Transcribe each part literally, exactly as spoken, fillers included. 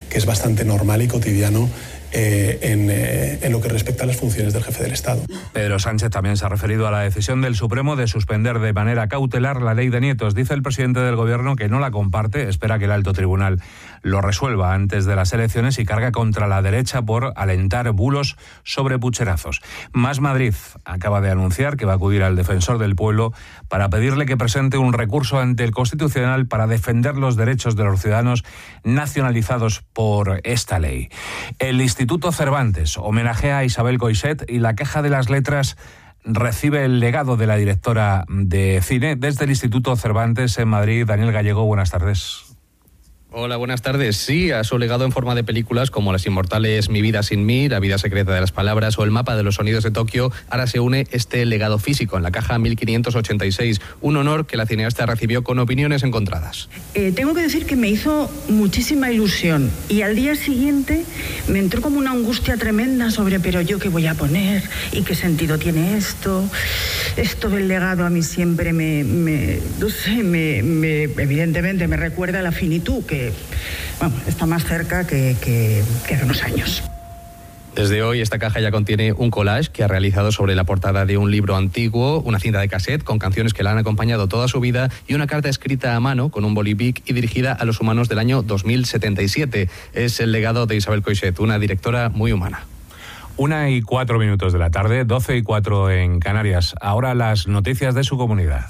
que es bastante normal y cotidiano Eh, en, eh, en lo que respecta a las funciones del jefe del Estado. Pedro Sánchez también se ha referido a la decisión del Supremo de suspender de manera cautelar la ley de nietos. Dice el presidente del Gobierno que no la comparte, espera que el alto tribunal lo resuelva antes de las elecciones y carga contra la derecha por alentar bulos sobre pucherazos. Más Madrid acaba de anunciar que va a acudir al defensor del pueblo para pedirle que presente un recurso ante el Constitucional para defender los derechos de los ciudadanos nacionalizados por esta ley. El Instituto Cervantes homenajea a Isabel Coixet y la Caja de las Letras recibe el legado de la directora de cine. Desde el Instituto Cervantes en Madrid, Daniel Gallego, buenas tardes. Hola, buenas tardes. Sí, a su legado en forma de películas como Las Inmortales, Mi vida sin mí, La vida secreta de las palabras o El mapa de los sonidos de Tokio, ahora se une este legado físico en la caja mil quinientos ochenta y seis, un honor que la cineasta recibió con opiniones encontradas. Eh, tengo que decir que me hizo muchísima ilusión y al día siguiente me entró como una angustia tremenda sobre pero yo qué voy a poner y qué sentido tiene esto. Esto del legado a mí siempre me, me no sé, me, me evidentemente me recuerda a la finitud que bueno, está más cerca que, que, que hace unos años. Desde hoy esta caja ya contiene un collage que ha realizado sobre la portada de un libro antiguo, una cinta de cassette con canciones que la han acompañado toda su vida y una carta escrita a mano con un bolivic y dirigida a los humanos del año dos mil setenta y siete. Es el legado de Isabel Coixet, una directora muy humana. Una y cuatro minutos de la tarde, doce y cuatro en Canarias. Ahora las noticias de su comunidad.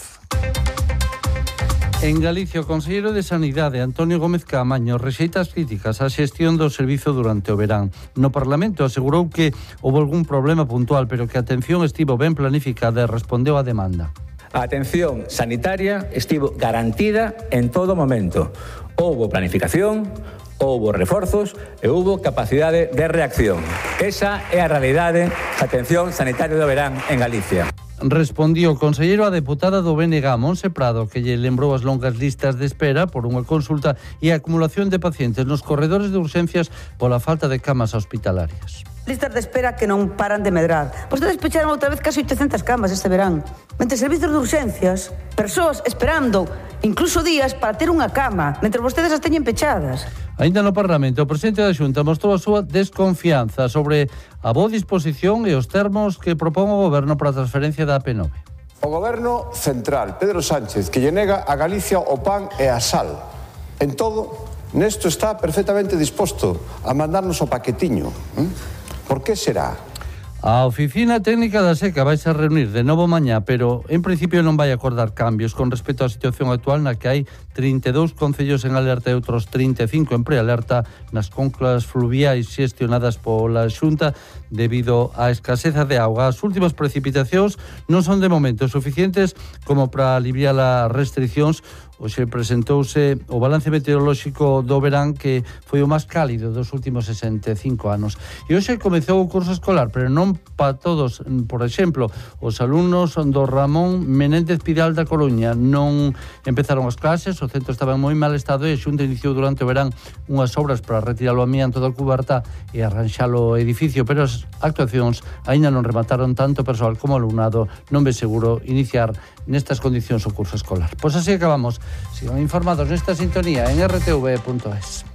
En Galicia, o conselleiro de Sanidade, Antonio Gómez Caamaño, rexeita as críticas á xestión do servizo durante o verán. No Parlamento asegurou que houve algún problema puntual, pero que a atención estivo ben planificada e respondeu á demanda. A atención sanitaria estivo garantida en todo momento. Houbo planificación, houbo reforzos e houbo capacidade de reacción. Esa é a realidade da atención sanitaria do verán en Galicia. Respondió o conselleiro a deputada do B N G, Monse Prado, que lle lembrou as longas listas de espera por unha consulta e a acumulación de pacientes nos corredores de urxencias pola falta de camas hospitalarias. Listas de espera que non paran de medrar. Vostedes pecharon outra vez casi oitocentas camas este verán. Mentre servizos de urxencias, persoas esperando incluso días para ter unha cama, mentre vostedes as teñen pechadas. Ainda no Parlamento, o presidente da Xunta mostrou a súa desconfianza sobre a boa disposición e os termos que propón o Goberno para a transferencia da A P nove. O Goberno central, Pedro Sánchez, que lle nega a Galicia o pan e a sal. En todo, nesto está perfectamente disposto a mandarnos o paquetiño. ¿Mm? Por que será? A Oficina Técnica da Seca vai se reunir de novo mañá, pero en principio non vai acordar cambios con respecto á situación actual na que hai trinta e dous concellos en alerta e outros trinta e cinco en prealerta nas conclas fluviais xestionadas pola Xunta debido á escaseza de auga. As últimas precipitacións non son de momento suficientes como para aliviar as restriccións. Hoxe presentouse o balance meteorolóxico do verán que foi o máis cálido dos últimos sesenta e cinco anos. E hoxe comezou o curso escolar, pero non para todos. Por exemplo, os alumnos do Ramón Menéndez Pidal da Coruña non empezaron as clases, o centro estaba en moi mal estado e a Xunta iniciou durante o verán unhas obras para retirar o amianto da cuberta e arranxar o edificio, pero as actuacións aínda non remataron tanto persoal como alumnado. Non ve seguro iniciar nestas condicións o curso escolar. Pois así acabamos. Sigan informados nesta sintonía en r t v punto es.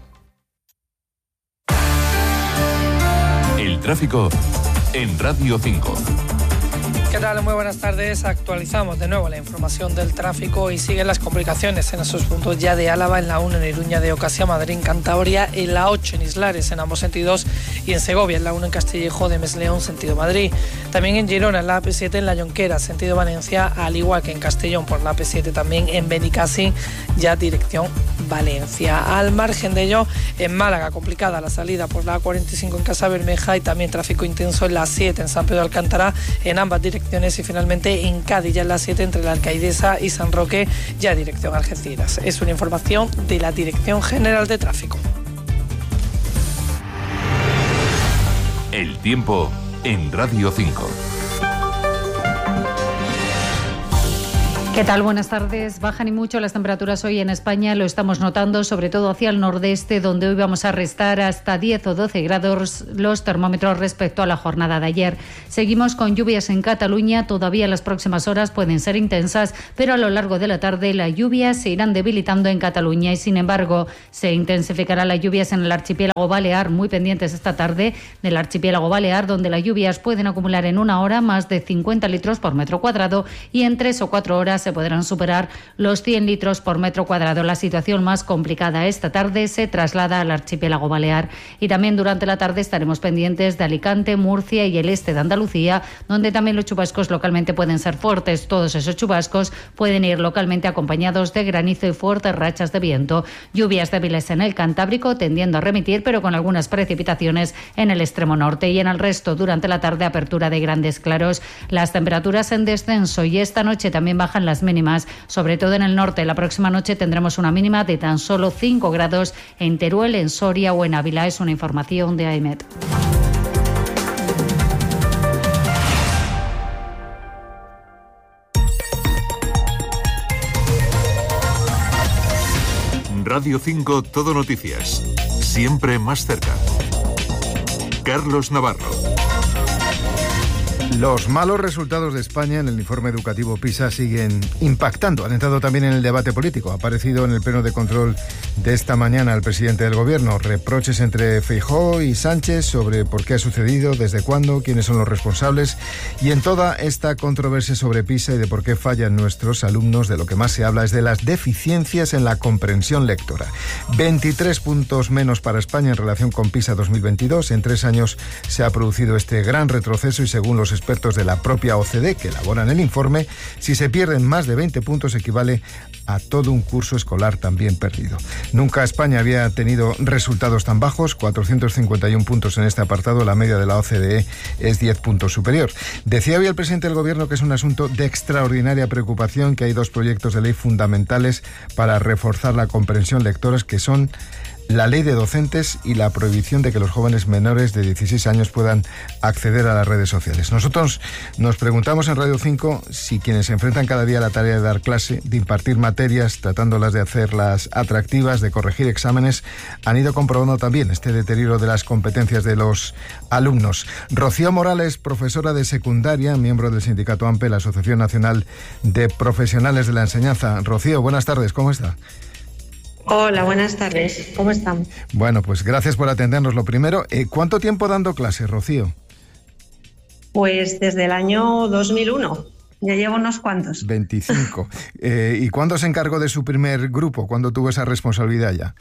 El tráfico en Radio cinco. ¿Qué tal? Muy buenas tardes. Actualizamos de nuevo la información del tráfico y siguen las complicaciones en esos puntos ya de Álava, en la uno en Iruña de Ocasia, Madrid en Cantabria, en la ocho en Islares en ambos sentidos y en Segovia, en la uno en Castillejo de Mesleón, sentido Madrid. También en Girona, en la A P siete en La Jonquera, sentido Valencia, al igual que en Castellón por la A P siete también en Benicassim, ya dirección Valencia. Al margen de ello, en Málaga, complicada la salida por la A cuarenta y cinco en Casa Bermeja y también tráfico intenso en la siete en San Pedro de Alcántara, en ambas direcciones. Y finalmente en Cádiz, ya en la siete entre la Alcaidesa y San Roque, ya dirección Algeciras. Es una información de la Dirección General de Tráfico. El tiempo en Radio cinco. ¿Qué tal? Buenas tardes. Bajan y mucho las temperaturas hoy en España, lo estamos notando, sobre todo hacia el nordeste, donde hoy vamos a restar hasta diez o doce grados los termómetros respecto a la jornada de ayer. Seguimos con lluvias en Cataluña, todavía las próximas horas pueden ser intensas, pero a lo largo de la tarde las lluvias se irán debilitando en Cataluña y, sin embargo, se intensificarán las lluvias en el archipiélago balear, muy pendientes esta tarde del archipiélago balear, donde las lluvias pueden acumular en una hora más de cincuenta litros por metro cuadrado y en tres o cuatro horas se podrán superar los cien litros por metro cuadrado. La situación más complicada esta tarde se traslada al archipiélago balear y también durante la tarde estaremos pendientes de Alicante, Murcia y el este de Andalucía, donde también los chubascos localmente pueden ser fuertes. Todos esos chubascos pueden ir localmente acompañados de granizo y fuertes rachas de viento. Lluvias débiles en el Cantábrico, tendiendo a remitir, pero con algunas precipitaciones en el extremo norte, y en el resto durante la tarde apertura de grandes claros. Las temperaturas en descenso y esta noche también bajan las mínimas, sobre todo en el norte. La próxima noche tendremos una mínima de tan solo cinco grados en Teruel, en Soria o en Ávila. Es una información de AEMET. Radio cinco Todo Noticias. Siempre más cerca. Carlos Navarro. Los malos resultados de España en el informe educativo PISA siguen impactando. Han entrado también en el debate político. Ha aparecido en el pleno de control de esta mañana el presidente del Gobierno. Reproches entre Feijóo y Sánchez sobre por qué ha sucedido, desde cuándo, quiénes son los responsables. Y en toda esta controversia sobre PISA y de por qué fallan nuestros alumnos, de lo que más se habla es de las deficiencias en la comprensión lectora. veintitrés puntos menos para España en relación con PISA dos mil veintidós. En tres años se ha producido este gran retroceso y, según los expertos de la propia O C D E que elaboran el informe, si se pierden más de veinte puntos equivale a todo un curso escolar también perdido. Nunca España había tenido resultados tan bajos, cuatrocientos cincuenta y uno puntos en este apartado. La media de la O C D E es diez puntos superior. Decía hoy el presidente del Gobierno que es un asunto de extraordinaria preocupación, que hay dos proyectos de ley fundamentales para reforzar la comprensión lectora, que son la ley de docentes y la prohibición de que los jóvenes menores de dieciséis años puedan acceder a las redes sociales. Nosotros nos preguntamos en Radio cinco si quienes se enfrentan cada día a la tarea de dar clase, de impartir materias, tratándolas de hacerlas atractivas, de corregir exámenes, han ido comprobando también este deterioro de las competencias de los alumnos. Rocío Morales, profesora de secundaria, miembro del sindicato AMPE, la Asociación Nacional de Profesionales de la Enseñanza. Rocío, buenas tardes, ¿cómo está? Hola, buenas tardes. ¿Cómo están? Bueno, pues gracias por atendernos. Lo primero, eh, ¿cuánto tiempo dando clases, Rocío? Pues desde el año dos mil uno. Ya llevo unos cuantos. veinticinco. eh, ¿Y cuándo se encargó de su primer grupo? ¿Cuándo tuvo esa responsabilidad ya?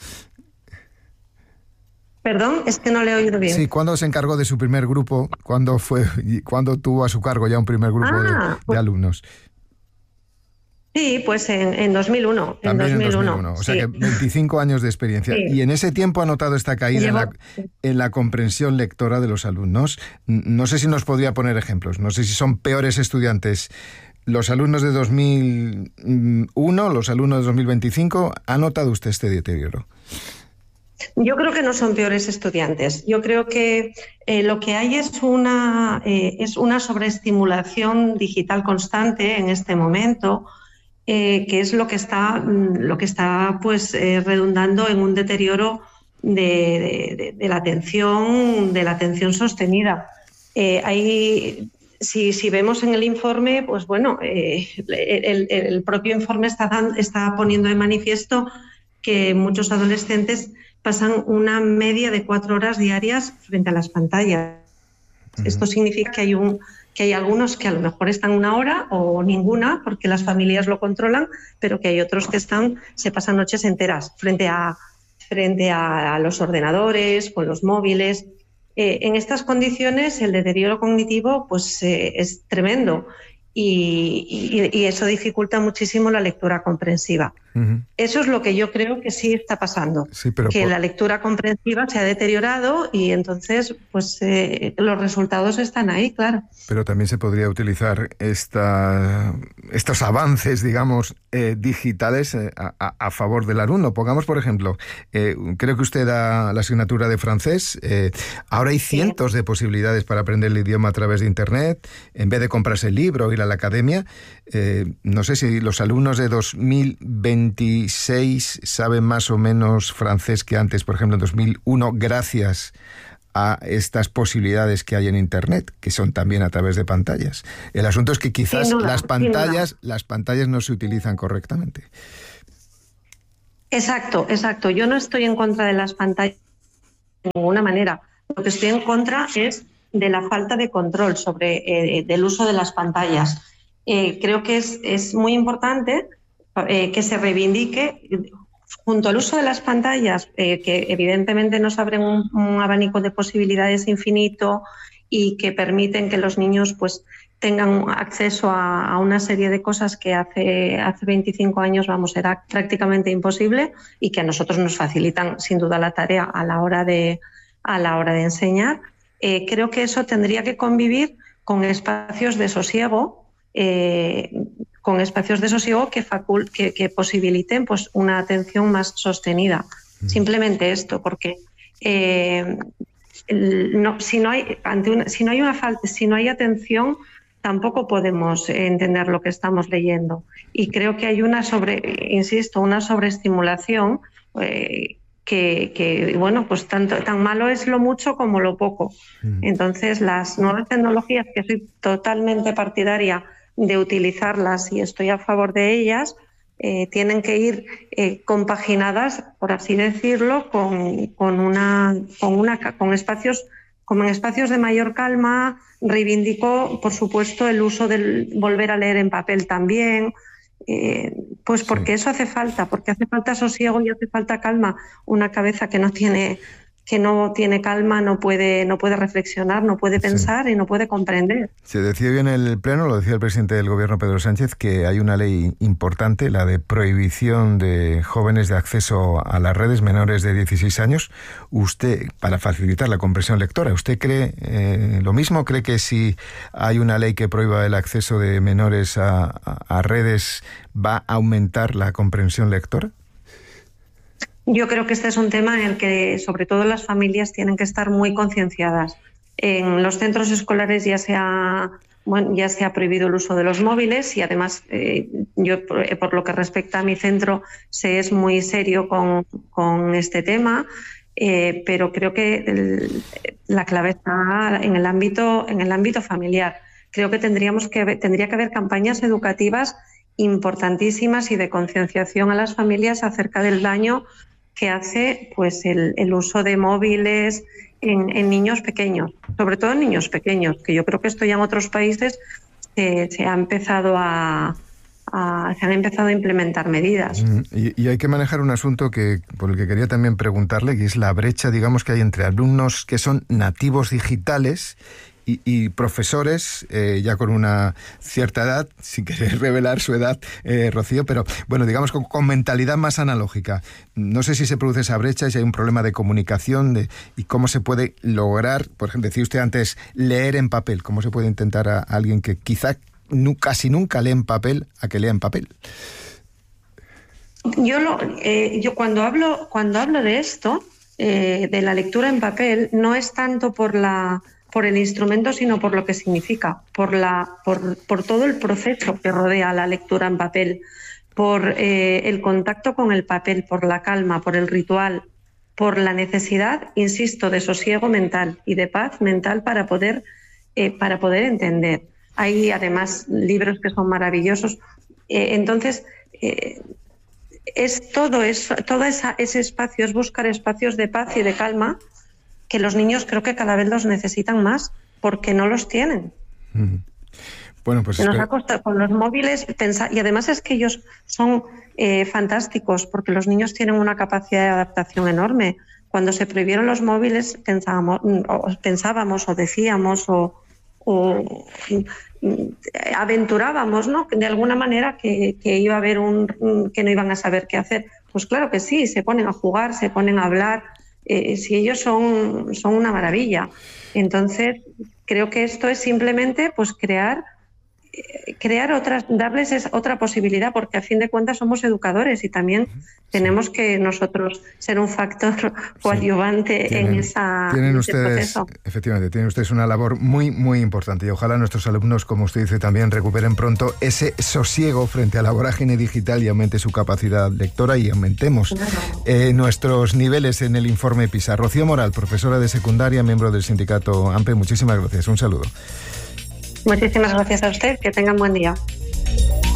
Perdón, es que no le he oído bien. Sí, ¿cuándo se encargó de su primer grupo? ¿Cuándo fue? ¿Cuándo tuvo a su cargo ya un primer grupo ah, de, pues... de alumnos? Sí, pues en, en dos mil uno. También en dos mil uno, en dos mil uno. O sea sí. que veinticinco años de experiencia. Sí. Y en ese tiempo ha notado esta caída Llevo... en, la, en la comprensión lectora de los alumnos. No sé si nos podría poner ejemplos. No sé si son peores estudiantes los alumnos de dos mil uno, los alumnos de dos mil veinticinco. ¿Ha notado usted este deterioro? Yo creo que no son peores estudiantes. Yo creo que eh, lo que hay es una, eh, es una sobreestimulación digital constante en este momento. Eh, que es lo que está, lo que está pues, eh, redundando en un deterioro de, de, de, la atención, de la atención sostenida. Eh, hay, si, si vemos en el informe, pues bueno, eh, el, el propio informe está, dan, está poniendo de manifiesto que muchos adolescentes pasan una media de cuatro horas diarias frente a las pantallas. Uh-huh. Esto significa que hay un que hay algunos que a lo mejor están una hora o ninguna porque las familias lo controlan, pero que hay otros que están se pasan noches enteras frente a, frente a, a los ordenadores, con los móviles. Eh, en estas condiciones el deterioro cognitivo pues, eh, es tremendo y, y, y eso dificulta muchísimo la lectura comprensiva. Uh-huh. Eso es lo que yo creo que sí está pasando, sí, pero que por... la lectura comprensiva se ha deteriorado y entonces pues eh, los resultados están ahí, claro. Pero también se podría utilizar esta, estos avances, digamos, eh, digitales eh, a, a favor del alumno. Pongamos, por ejemplo, eh, creo que usted da la asignatura de francés. Eh, ahora hay cientos sí. de posibilidades para aprender el idioma a través de Internet. En vez de comprarse el libro o ir a la academia, eh, no sé si los alumnos de dos mil veintiséis saben más o menos francés que antes, por ejemplo, en dos mil uno, gracias a estas posibilidades que hay en Internet, que son también a través de pantallas. El asunto es que quizás duda, las pantallas, las pantallas no se utilizan correctamente. Exacto, exacto. Yo no estoy en contra de las pantallas de ninguna manera. Lo que estoy en contra es de la falta de control sobre eh, del uso de las pantallas. Eh, creo que es, es muy importante eh, que se reivindique junto al uso de las pantallas, eh, que evidentemente nos abren un, un abanico de posibilidades infinito y que permiten que los niños pues tengan acceso a, a una serie de cosas que hace, hace veinticinco años vamos, era prácticamente imposible y que a nosotros nos facilitan sin duda la tarea a la hora de, a la hora de enseñar. Eh, creo que eso tendría que convivir con espacios de sosiego, eh, con espacios de sosiego que, facul que, que posibiliten pues, una atención más sostenida. Mm. Simplemente esto, porque eh, no, si, no hay, ante una, si, no hay una falta, si no hay atención, tampoco podemos entender lo que estamos leyendo. Y creo que hay una sobre, insisto, una sobreestimulación eh, que, que, bueno, pues tanto, tan malo es lo mucho como lo poco. Mm. Entonces, las nuevas tecnologías, que soy totalmente partidaria de utilizarlas y estoy a favor de ellas, eh, tienen que ir eh, compaginadas, por así decirlo, con, con, una, con, una, con espacios, como en espacios de mayor calma. Reivindico, por supuesto, el uso del volver a leer en papel también, eh, pues porque sí. eso hace falta, porque hace falta sosiego y hace falta calma. Una cabeza que no tiene que no tiene calma, no puede, no puede reflexionar, no puede pensar sí. y no puede comprender. Se decía bien en el Pleno, lo decía el presidente del Gobierno, Pedro Sánchez, que hay una ley importante, la de prohibición de jóvenes de acceso a las redes menores de dieciséis años. Usted, para facilitar la comprensión lectora, ¿usted cree eh, lo mismo? ¿Cree que si hay una ley que prohíba el acceso de menores a, a, a redes va a aumentar la comprensión lectora? Yo creo que este es un tema en el que, sobre todo, las familias tienen que estar muy concienciadas. En los centros escolares ya se ha, bueno, ya se ha prohibido el uso de los móviles y, además, eh, yo, por lo que respecta a mi centro, se es muy serio con, con este tema, eh, pero creo que el, la clave está en el ámbito, en el ámbito familiar. Creo que tendríamos que tendría que haber campañas educativas importantísimas y de concienciación a las familias acerca del daño que hace pues el, el uso de móviles en, en niños pequeños, sobre todo en niños pequeños, que yo creo que esto ya en otros países eh, se ha empezado a, a se han empezado a implementar medidas. Y, y hay que manejar un asunto que por el que quería también preguntarle, que es la brecha, digamos, que hay entre alumnos que son nativos digitales Y, y profesores eh, ya con una cierta edad, sin querer revelar su edad, eh, Rocío, pero bueno, digamos con, con mentalidad más analógica. No sé si se produce esa brecha, si hay un problema de comunicación de, y cómo se puede lograr, por ejemplo, decía usted antes, leer en papel. ¿Cómo se puede intentar a alguien que quizá nu, casi nunca lee en papel a que lea en papel? Yo, lo, eh, yo cuando hablo, cuando hablo de esto, eh, de la lectura en papel, no es tanto por la por el instrumento, sino por lo que significa, por, la, por, por todo el proceso que rodea la lectura en papel, por eh, el contacto con el papel, por la calma, por el ritual, por la necesidad, insisto, de sosiego mental y de paz mental para poder, eh, para poder entender. Hay además libros que son maravillosos. Eh, entonces, eh, es todo eso, todo esa, ese espacio, es buscar espacios de paz y de calma que los niños creo que cada vez los necesitan más porque no los tienen. Mm. Bueno, pues nos ha costado con los móviles pensar, y además es que ellos son eh, fantásticos porque los niños tienen una capacidad de adaptación enorme. Cuando se prohibieron los móviles pensábamos o, pensábamos, o decíamos o, o aventurábamos, ¿no?, de alguna manera que, que iba a haber un que no iban a saber qué hacer. Pues claro que sí, se ponen a jugar, se ponen a hablar, eh, si ellos son, son una maravilla. Entonces, creo que esto es simplemente pues crear crear otras, darles esa otra posibilidad, porque a fin de cuentas somos educadores y también sí. tenemos que nosotros ser un factor coadyuvante sí. tienen, en esa tienen en ustedes, proceso. Efectivamente, tienen ustedes una labor muy, muy importante y ojalá nuestros alumnos, como usted dice, también recuperen pronto ese sosiego frente a la vorágine digital y aumente su capacidad lectora y aumentemos claro. eh, nuestros niveles en el informe PISA. Rocío Moral, profesora de secundaria, miembro del sindicato AMPE, muchísimas gracias. Un saludo. Muchísimas gracias a usted, que tengan buen día.